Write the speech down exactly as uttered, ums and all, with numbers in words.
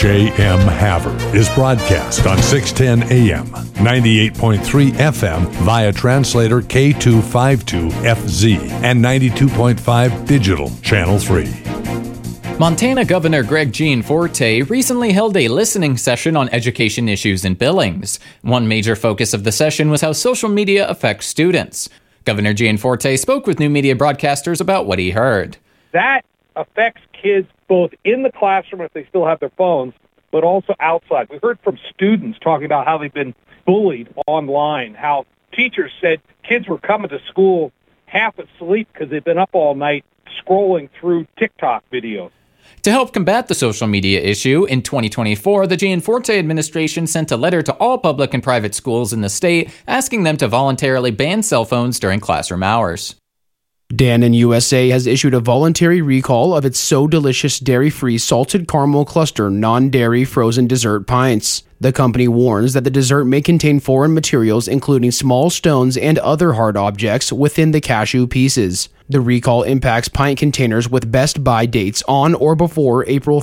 J M Havre is broadcast on six ten A M, ninety-eight point three F M via translator K two fifty-two F Z and ninety-two point five digital channel three. Montana Governor Greg Gianforte recently held a listening session on education issues in Billings. One major focus of the session was how social media affects students. Governor Gianforte spoke with new media broadcasters about what he heard. That affects kids both in the classroom if they still have their phones, but also outside. We heard from students talking about how they've been bullied online, how teachers said kids were coming to school half asleep because they've been up all night scrolling through TikTok videos. To help combat the social media issue, in twenty twenty-four, the Gianforte administration sent a letter to all public and private schools in the state asking them to voluntarily ban cell phones during classroom hours. Dannon U S A has issued a voluntary recall of its So Delicious dairy-free salted caramel cluster non-dairy frozen dessert pints. The company warns that the dessert may contain foreign materials including small stones and other hard objects within the cashew pieces. The recall impacts pint containers with best buy dates on or before April